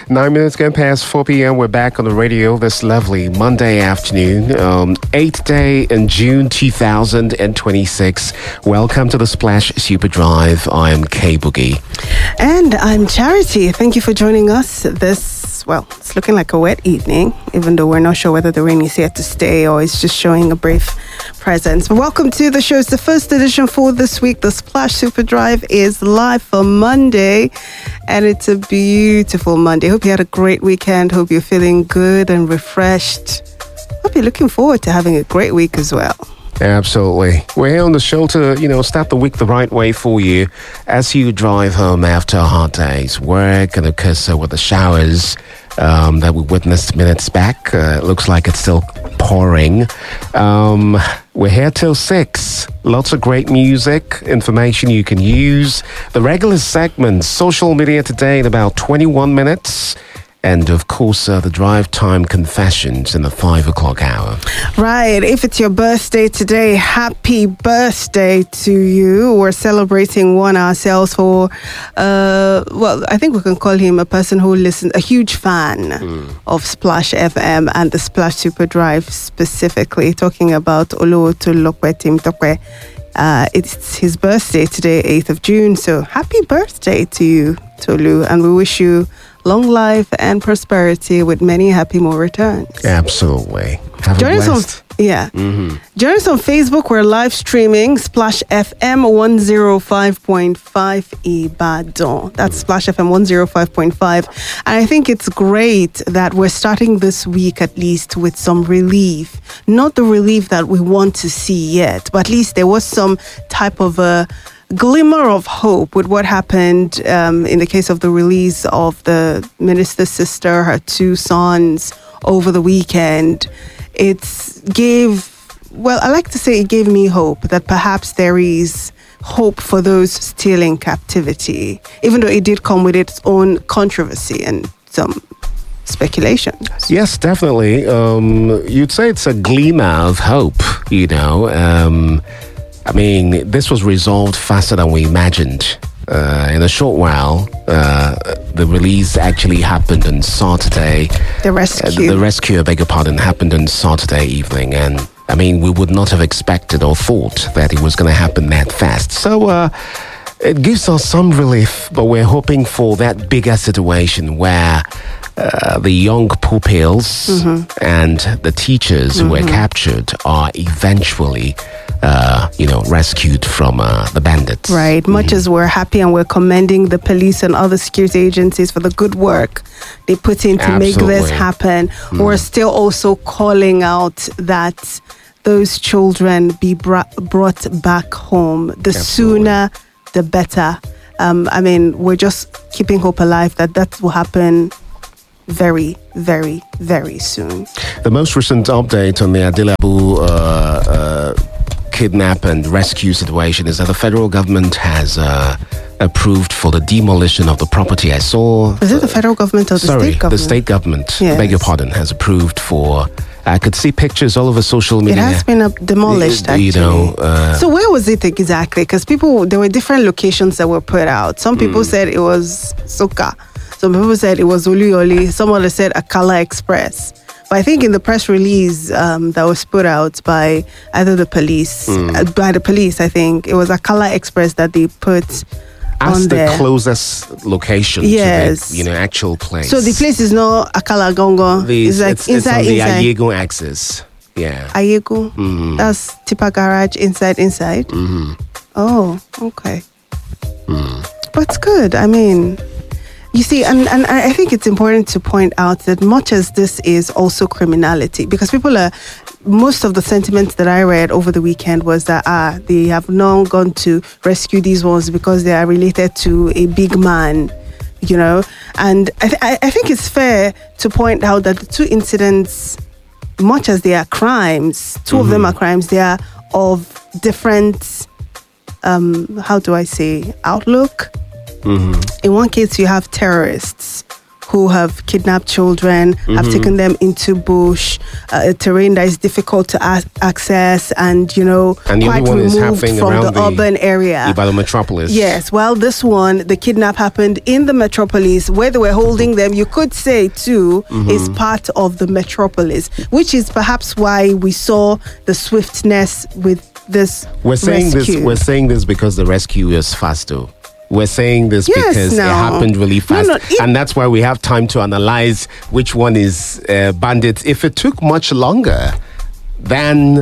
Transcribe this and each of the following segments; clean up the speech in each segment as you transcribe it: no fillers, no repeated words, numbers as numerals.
9 minutes gone past 4 p.m. We're back on the radio this lovely Monday afternoon, 8th day in June 2026. Welcome to the Splash Super Drive. I'm K Boogie. And I'm Charity. Thank you for joining us it's looking like a wet evening, even though we're not sure whether the rain is here to stay or it's just showing a brief presence. But welcome to the show. It's the first edition for this week. The Splash Super Drive is live for Monday, and it's a beautiful Monday. Hope you had a great weekend. Hope you're feeling good and refreshed. Hope you're looking forward to having a great week as well. Absolutely. We're here on the show to, start the week the right way for you as you drive home after a hard day's work, and of course with the showers that we witnessed minutes back. It looks like it's still pouring. We're here till 6. Lots of great music, information you can use. The regular segments, social media today in about 21 minutes. And of course, the drive time confessions in the 5 o'clock hour. Right. If it's your birthday today, happy birthday to you. We're celebrating one ourselves for, I think we can call him a person who listens, a huge fan of Splash FM and the Splash Super Drive specifically, talking about Oluwatolokwe Timtokwe. It's his birthday today, 8th of June. So happy birthday to you, Tolu. And we wish you long life and prosperity with many happy more returns. Absolutely. Join us on Facebook. We're live streaming Splash FM 105.5 Ibadan. That's Splash FM 105.5. And I think it's great that we're starting this week at least with some relief. Not the relief that we want to see yet, but at least there was some type of a glimmer of hope with what happened in the case of the release of the minister's sister, her 2 sons over the weekend. I like to say it gave me hope that perhaps there is hope for those still in captivity, even though it did come with its own controversy and some speculation. Yes, definitely. You'd say it's a glimmer of hope, this was resolved faster than we imagined. In a short while, the release actually happened on Saturday. The rescue, I beg your pardon, happened on Saturday evening. And, we would not have expected or thought that it was going to happen that fast. So, it gives us some relief, but we're hoping for that bigger situation where the young pupils and the teachers who were captured are eventually rescued from the bandits. Right. Much as we're happy and we're commending the police and other security agencies for the good work they put in to make this happen, we're still also calling out that those children be brought back home. The sooner, the better. We're just keeping hope alive that will happen very, very, very soon. The most recent update on the Adilabu kidnap and rescue situation is that the federal government has approved for the demolition of the property. I saw... Is it the federal government or the state government? The state government, yes. Beg your pardon, has approved for... I could see pictures all over social media. It has been demolished, actually. So where was it exactly? Because there were different locations that were put out. Some people said it was Soka. Some people said it was Oluyole. Some others said Akala Express. But I think in the press release that was put out by either the police, I think, it was Akala Express that they put as on there. The closest location to the actual place. So the place is not Akala Gongo. It's on the Ayego axis. Yeah. Ayego? That's Tipa Garage inside. Mm-hmm. Oh, okay. But it's good. You see, and I think it's important to point out that much as this is also criminality, because most of the sentiments that I read over the weekend was that they have now gone to rescue these ones because they are related to a big man, And I think it's fair to point out that the 2 incidents, much as they are crimes, 2 of them are crimes, they are of different, outlook. In one case, you have terrorists who have kidnapped children, have taken them into bush, terrain that is difficult to access, and and quite one is removed happening from around the urban area. Ibadan metropolis. Yes, well, this one, the kidnap happened in the metropolis where they were holding them. You could say too is part of the metropolis, which is perhaps why we saw the swiftness with this rescue. We're saying this because the rescue is fast, though. We're saying this because it happened really fast. And that's why we have time to analyze which one is bandits. If it took much longer, then,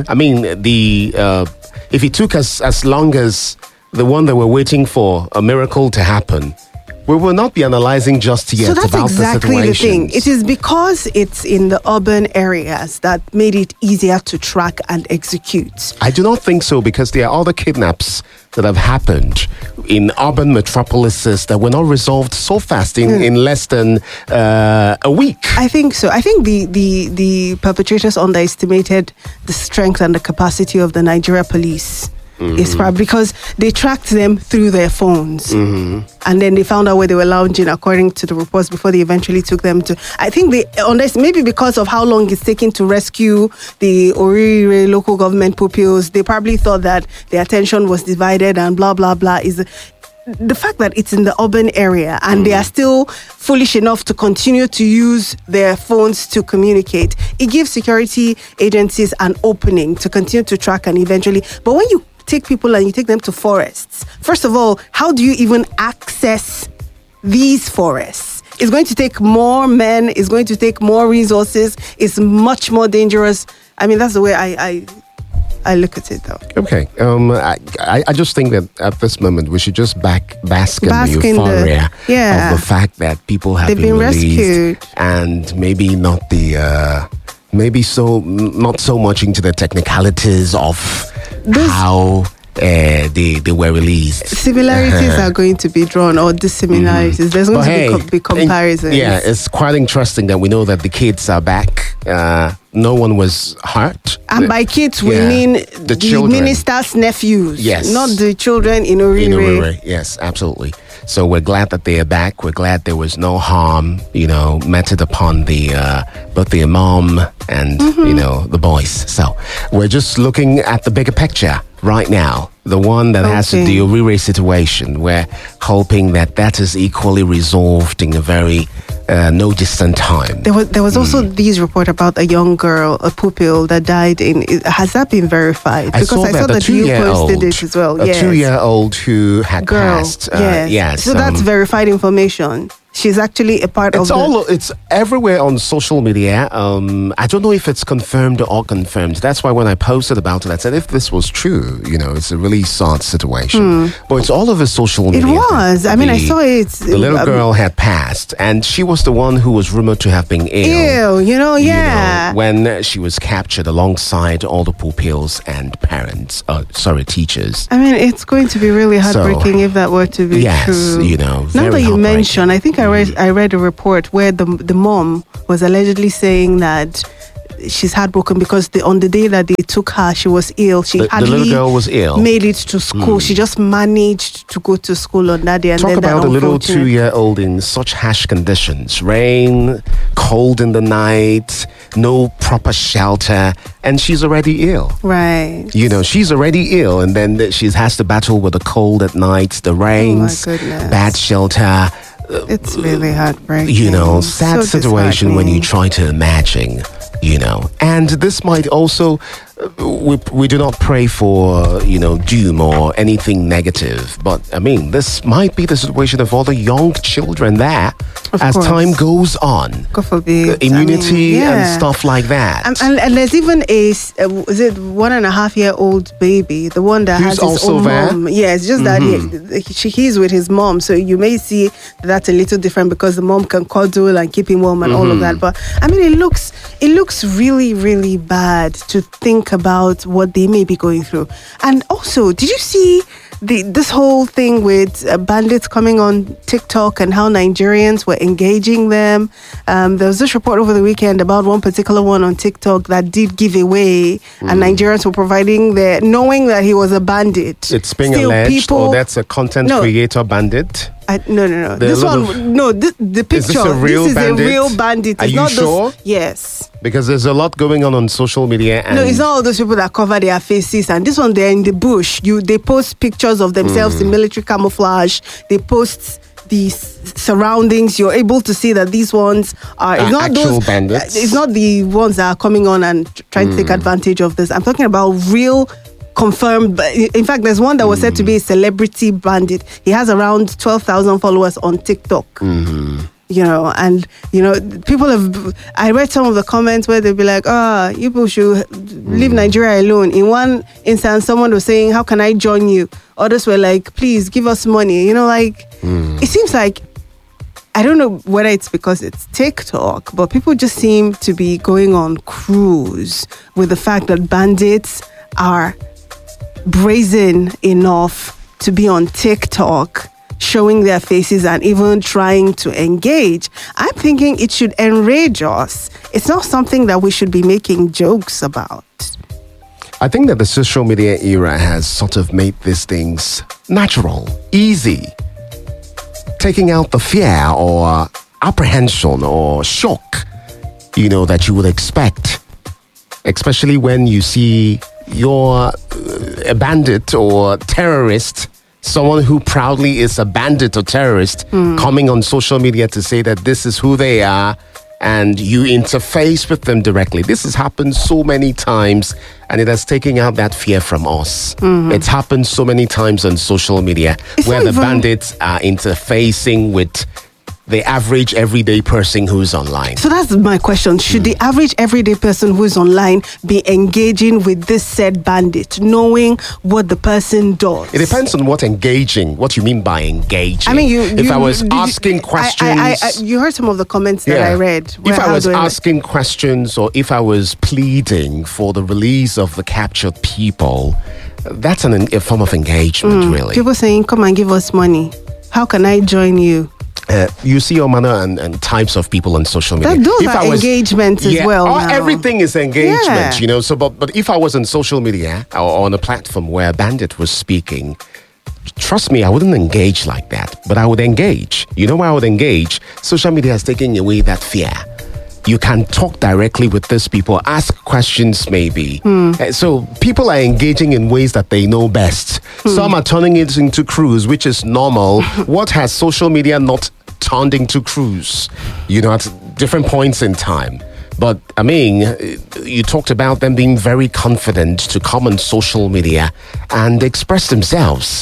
if it took us as long as the one that we're waiting for, a miracle to happen, we will not be analyzing just yet about the situation. So that's exactly the thing. It is because it's in the urban areas that made it easier to track and execute. I do not think so, because there are other kidnaps that have happened in urban metropolises that were not resolved so fast in less than a week. I think so. I think the perpetrators underestimated the strength and the capacity of the Nigeria police. It's probably because they tracked them through their phones, and then they found out where they were lounging, according to the reports, before they eventually took them to. I think maybe because of how long it's taken to rescue the Orire local government pupils, they probably thought that the attention was divided and blah blah blah. Is the fact that it's in the urban area and they are still foolish enough to continue to use their phones to communicate. It gives security agencies an opening to continue to track and eventually. But when you take people and you take them to forests, first of all, how do you even access these forests? It's going to take more men, it's going to take more resources, it's much more dangerous. That's the way I look at it, though. Okay. I just think that at this moment we should just bask in the euphoria of the fact that people have been released, and maybe not not so much into the technicalities of how they were released. Similarities are going to be drawn, or dissimilarities. There's going to be comparisons. It's quite interesting that we know that the kids are back. No one was hurt. And by kids, we mean the minister's nephews. Yes. Not the children in Orire. Yes, absolutely. So we're glad that they are back. We're glad there was no harm, meted upon both the imam and, the boys. So we're just looking at the bigger picture right now. The one that has to do with the Orire situation. We're hoping that is equally resolved in a very no distant time. There was also this report about a young girl, a pupil that died has that been verified? Because I saw that you posted it as well. A 2-year-old who had passed. Yes. So that's verified information. She's actually a part of it's everywhere on social media. I don't know if it's confirmed or unconfirmed. That's why when I posted about it, I said if this was true, it's a really sad situation. But it's all over social media. It was. I saw it. The little girl had passed, and she was the one who was rumored to have been ill. When she was captured alongside all the pupils and parents. Teachers. It's going to be really heartbreaking if that were to be true. Now that you mention, I think I read a report where the mom was allegedly saying that she's heartbroken because on the day that they took her, she was ill. The little girl was ill. Made it to school. She just managed to go to school on that day. And talk about a little 2-year-old in such harsh conditions. Rain, cold in the night, no proper shelter, and she's already ill. Right. She's already ill, and then she has to battle with the cold at night, the rains, bad shelter. It's really heartbreaking. Sad situation when you try to imagine, And this might also, we do not pray for, doom or anything negative. But, this might be the situation of all the young children there as time goes on. God forbid. Immunity and stuff like that. And there's even is it 1.5-year-old baby, the one that has his own mom. Yeah, it's just that he's with his mom. So you may see that's a little different because the mom can cuddle and keep him warm and all of that. But, it looks really, really bad to think about what they may be going through. And also, did you see this whole thing with bandits coming on TikTok and how Nigerians were engaging them? There was this report over the weekend about one particular one on TikTok that did give away, and Nigerians were providing knowing that he was a bandit. It's being alleged, that's a content creator bandit. No. There are This a lot one, no. The picture. Is this a real this is bandit? a real bandit. Are It's you not sure? Yes. Because there's a lot going on social media. And No, it's not all those people that cover their faces. And this one, they're in the bush. They post pictures of themselves in military camouflage. They post the surroundings. You're able to see that these ones are it's not actual those bandits. It's not the ones that are coming on and trying to take advantage of this. I'm talking about real. Confirmed. In fact, there's one that was said to be a celebrity bandit. He has around 12,000 followers on TikTok. And people have. I read some of the comments where they'll be like, you people should leave Nigeria alone. In one instance, someone was saying, how can I join you? Others were like, please give us money. It seems like, I don't know whether it's because it's TikTok, but people just seem to be going on cruise with the fact that bandits are brazen enough to be on TikTok, showing their faces and even trying to engage. I'm thinking it should enrage us. It's not something that we should be making jokes about. I think that the social media era has sort of made these things natural, easy, taking out the fear or apprehension or shock, that you would expect, especially when you see you're a bandit or terrorist, someone who proudly is a bandit or terrorist coming on social media to say that this is who they are and you interface with them directly. This has happened so many times and it has taken out that fear from us. It's happened so many times on social media where the bandits are interfacing with the average everyday person who's online. So that's my question. Should the average everyday person who's online be engaging with this said bandit, knowing what the person does? It depends on what you mean by engaging. I mean, if I was asking questions... you heard some of the comments that I read. If I was asking questions or if I was pleading for the release of the captured people, that's a form of engagement, really. People saying, come and give us money. How can I join you? You see all manner and types of people on social media. Those are engagement as well. Everything is engagement, So, but if I was on social media or on a platform where a bandit was speaking, trust me, I wouldn't engage like that. But I would engage. You know why I would engage? Social media has taken away that fear. You can talk directly with these people, ask questions maybe. So people are engaging in ways that they know best. Some are turning it into cruise, which is normal. What has social media not turned into cruise? At different points in time. But I mean, you talked about them being very confident to come on social media and express themselves.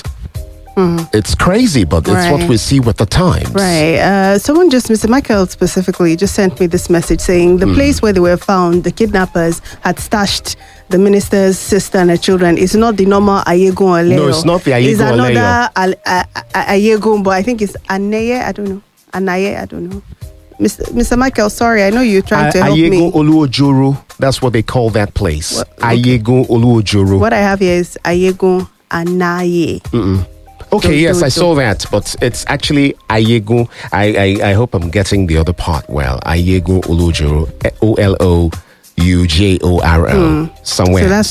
It's crazy, but it's what we see with the times. Right. Someone Mr. Michael specifically, just sent me this message saying the place where they were found, the kidnappers had stashed the minister's sister and her children. It's not the normal Ayegun Oleo. No, it's not the Ayegun Oleo. It's another Ayegun, but I think it's Aneye. I don't know. Anaye, I don't know. Mr. Michael, sorry, I know you're trying to help me. Ayegun Oluojoro, that's what they call that place. Ayegun Oluojoro. What I have here is Ayegun Anaye. Okay, yes, I saw that, but it's actually Ayegun. I hope I'm getting the other part well. Ayegun Oluojoro, Oloujoro, somewhere. So that's